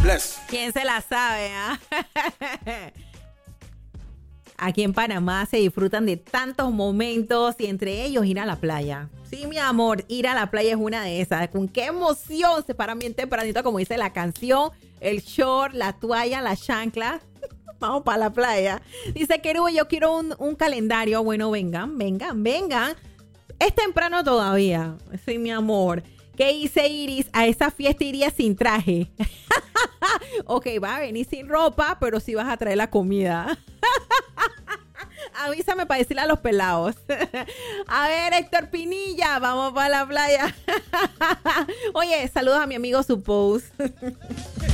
Bless. ¿Quién se la sabe? Aquí en Panamá se disfrutan de tantos momentos y entre ellos ir a la playa. Sí, mi amor, ir a la playa es una de esas. Con qué emoción se paran bien tempranito, como dice la canción, el short, la toalla, la chancla. Vamos para la playa. Dice Querube, yo quiero un calendario. Bueno, vengan. Es temprano todavía. Sí, mi amor. ¿Qué dice Iris? A esa fiesta iría sin traje. Ok, va a venir sin ropa, pero sí vas a traer la comida. Avísame para decirle a los pelados. A ver, Héctor Pinilla, vamos para la playa. Oye, saludos a mi amigo Suppose.